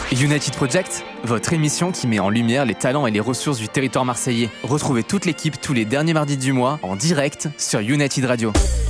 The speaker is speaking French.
United Project, votre émission qui met en lumière les talents et les ressources du territoire marseillais. Retrouvez toute l'équipe tous les derniers mardis du mois en direct sur United Radio.